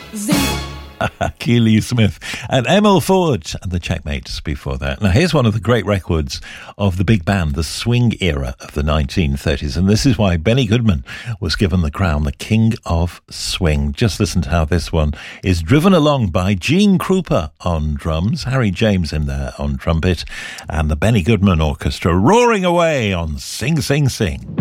Keely Smith and Emil Ford and the Checkmates before that. Now here's one of the great records of the big band, the swing era of the 1930s, and this is why Benny Goodman was given the crown, the King of Swing. Just listen to how this one is driven along by Gene Krupa on drums, Harry James in there on trumpet, and the Benny Goodman Orchestra roaring away on Sing, Sing, Sing.